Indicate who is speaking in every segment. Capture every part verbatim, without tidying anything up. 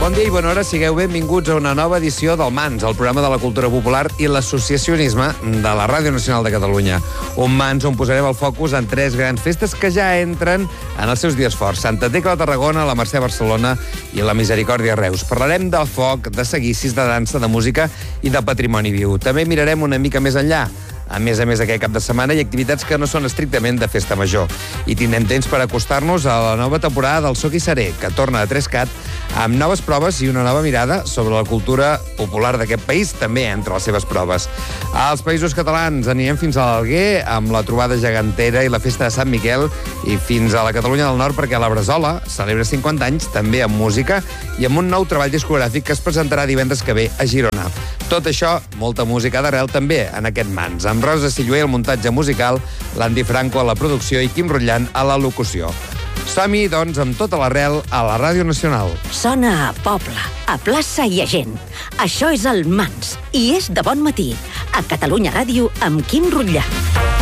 Speaker 1: Bon dia i bona hora, sigueu benvinguts a una nova edició del Mans, el programa de la cultura popular i l'associacionisme de la Ràdio Nacional de Catalunya. Un Mans on posarem el focus en tres grans festes que ja entren en els seus dies forts. Santa Tecla de Tarragona, la Mercè a Barcelona i la Misericòrdia a Reus. Parlarem del foc, de seguicis, de dansa, de música i de patrimoni viu. També mirarem una mica més enllà. A més a més, aquest cap de setmana hi ha activitats que no són estrictament de festa major. I tindrem temps per acostar-nos a la nova temporada del Soc i Seré, que torna a Trescat, amb noves proves i una nova mirada sobre la cultura popular d'aquest país, també entre les seves proves. Als Països Catalans anirem fins a l'Alguer, amb la trobada gegantera i la festa de Sant Miquel, i fins a la Catalunya del Nord, perquè la Bresola celebra cinquanta anys, també amb música, i amb un nou treball discogràfic que es presentarà divendres que ve a Girona. Tot això, molta música d'arrel també en aquest Mans, amb Rosa Silluer al muntatge musical, l'Andy Franco a la producció i Quim Rotllant a la locució. Som-hi, doncs, amb tota l'arrel a la Ràdio Nacional.
Speaker 2: Sona a poble, a plaça i a gent. Això és el Mans, i és de bon matí, a Catalunya Ràdio amb Quim Rotllant.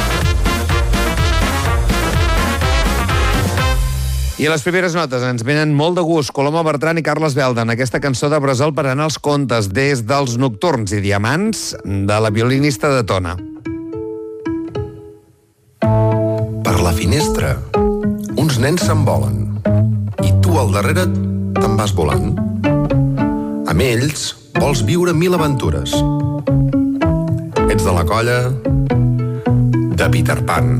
Speaker 1: I les primeres notes ens venen molt de gust. Coloma Bertran i Carles Belda en aquesta cançó de Bressol per anar als contes des dels Nocturns i Diamants de la violinista de Tona.
Speaker 3: Per la finestra, uns nens s'envolen i tu al darrere te'n vas volant. Amb ells vols viure mil aventures. Ets de la colla de Peter Pan.